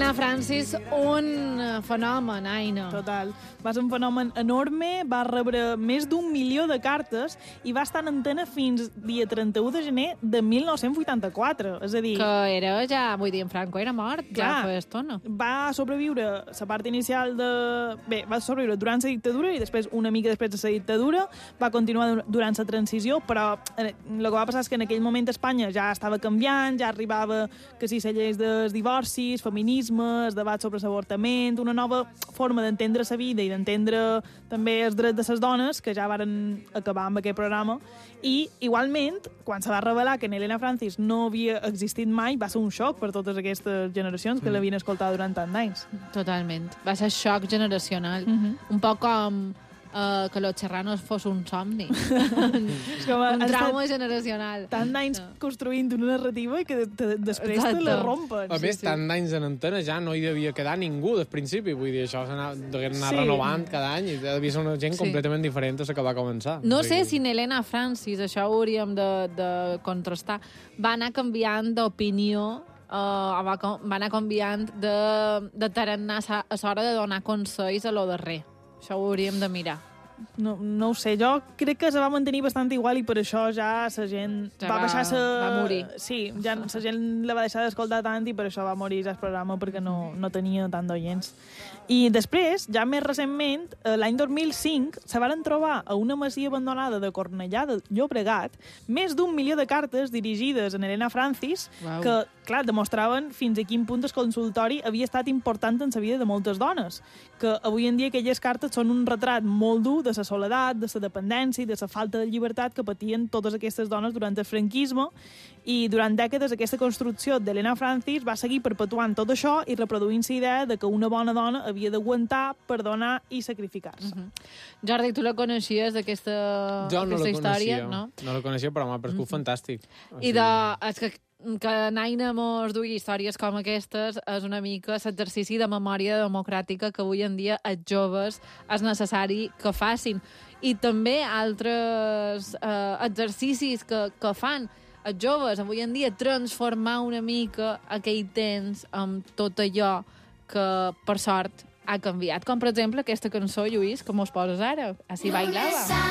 Helena Francis, un fenomen, Aina. Total. Va ser un fenomen enorme, va rebre més d'1 milió de cartes i va estar en antena fins dia 31 de gener de 1984. És a dir... Que era ja, vull dir, en Franco era mort, clar, ja fa estona. Va sobreviure la part inicial de... Bé, va sobreviure durant la dictadura i després, una mica després de la dictadura, va continuar durant la transició, però el que va passar és que en aquell moment Espanya ja estava canviant, ja arribava que si la llei dels divorcis, feminisme, el debat sobre l'avortament, una nova forma d'entendre la vida i d'entendre també els drets de les dones, que ja varen acabar amb aquest programa. I, igualment, quan se va revelar que Helena Francis no havia existit mai, va ser un xoc per totes aquestes generacions que l'havien escoltat durant tant d'anys. Totalment. Va ser xoc generacional. Un poc com que Los Serranos fos un somni. Un trauma generacional. Tant d'anys construint una narrativa i que després te la rompen. A més, tant d'anys en antena ja no hi devia quedar ningú des principi. Vull dir, això degué anar renovant cada any i devia ser una gent completament diferent a la que va començar. No sé si en Helena Francis, això ho hauríem de contrastar, va anar canviant d'opinió, va anar canviant de tarannà a l'hora de donar consells a lo darrer. Això ho hauríem de mirar. No ho sé, jo crec que se va mantenir bastant igual i per això ja la gent va morir. Sí, ja la gent la va deixar d'escoltar tant i per això va morir el programa, perquè no tenia tant d'oients. I després, ja més recentment, l'any 2005, se varen trobar a una masia abandonada de Cornellà de Llobregat més d'1 milió de cartes dirigides a Helena Francis, que, clar, demostraven fins a quin punt el consultori havia estat important en la vida de moltes dones, que avui en dia aquelles cartes són un retrat molt dur de la soledat, de la dependència i de la falta de llibertat que patien totes aquestes dones durant el franquisme, i durant dècades aquesta construcció d'Helena Francis va seguir perpetuant tot això i reproduint la idea de que una bona dona havia d'aguantar, perdonar i sacrificar-se. Jordi, tu la coneixies, aquesta història? No la coneixia, però m'ha paregut fantàstic. I que Naina mos dugui històries com aquestes és una mica l'exercici de memòria democràtica que avui en dia els joves és necessari que facin. I també altres exercicis que fan els joves avui en dia, transformar una mica aquell temps amb tot allò que, per sort, ha canviat. Com, per exemple, aquesta cançó, Lluís, que mos poses ara, Así bailava.